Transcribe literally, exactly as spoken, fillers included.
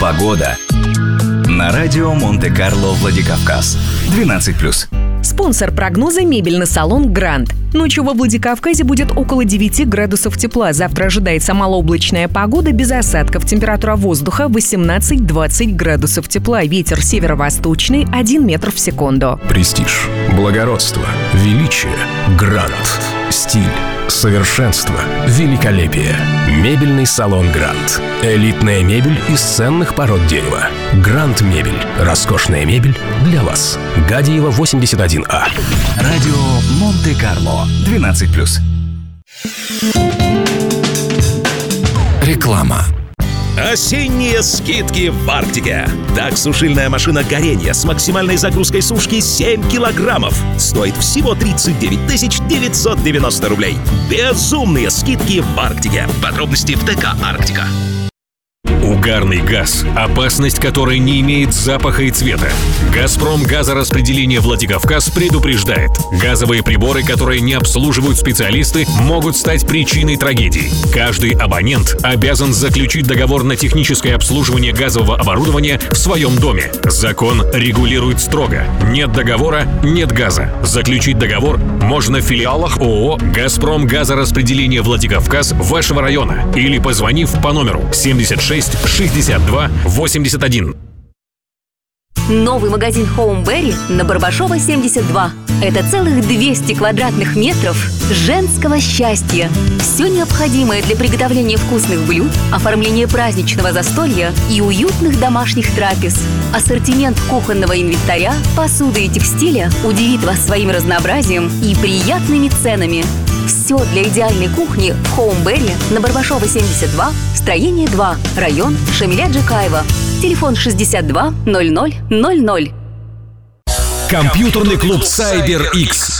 Погода. На радио Монте-Карло Владикавказ. двенадцать плюс. Спонсор прогноза — мебельный салон «Гранд». Ночью во Владикавказе будет около девяти градусов тепла. Завтра ожидается малооблачная погода без осадков. Температура воздуха восемнадцать-двадцать градусов тепла. Ветер северо-восточный один метр в секунду. Престиж, благородство, величие, грант, стиль, совершенство, великолепие. Мебельный салон «Грант». Элитная мебель из ценных пород дерева. «Грант Мебель». Роскошная мебель для вас. Гадиева, восемьдесят один А. Радио Монте-Карло. двенадцать плюс. Реклама. Осенние скидки в Арктике. Так, сушильная машина «Горенье» с максимальной загрузкой сушки семь килограммов стоит всего тридцать девять тысяч девятьсот девяносто рублей. Безумные скидки в Арктике. Подробности в ТК «Арктика». Угарный газ, опасность которой не имеет запаха и цвета. «Газпром» газораспределение Владикавказ предупреждает. Газовые приборы, которые не обслуживают специалисты, могут стать причиной трагедий. Каждый абонент обязан заключить договор на техническое обслуживание газового оборудования в своем доме. Закон регулирует строго. Нет договора – нет газа. Заключить договор можно в филиалах ООО «Газпром» газораспределение Владикавказ вашего района или позвонив по номеру семьдесят шесть шестьдесят два восемьдесят один. Новый магазин Хоумберри на Барбашова, семьдесят два. Это целых двести квадратных метров женского счастья. Все необходимое для приготовления вкусных блюд, оформления праздничного застолья и уютных домашних трапез. Ассортимент кухонного инвентаря, посуды и текстиля удивит вас своим разнообразием и приятными ценами. Все для идеальной кухни в Хоумберри на Барбашова, семьдесят два, строение два, район Шамиля Джакаева. Телефон шестьдесят два ноль ноль ноль ноль. Компьютерный клуб Cyber X.